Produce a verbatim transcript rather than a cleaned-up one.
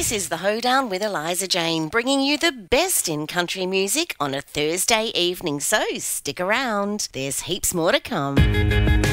This is The Hoedown with Eliza Jane, bringing you the best in country music on a Thursday evening, so stick around. There's heaps more to come.